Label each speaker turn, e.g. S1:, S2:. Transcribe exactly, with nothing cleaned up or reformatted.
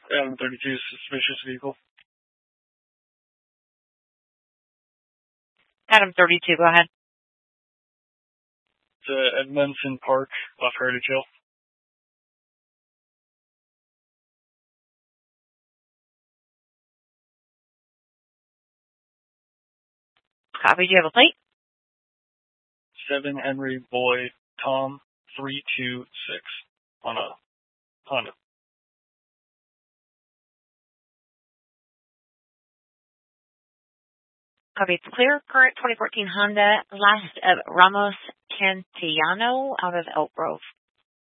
S1: Adam thirty-two, suspicious vehicle.
S2: Adam thirty-two, go ahead.
S1: It's uh, at Munson Park off Heritage Hill.
S2: Copy. Do you have a plate?
S1: seven Henry Boy Tom three two six on a Honda.
S2: Copy. It's clear. Current twenty fourteen Honda. Last of Ramos Cantillano out of Elk Grove.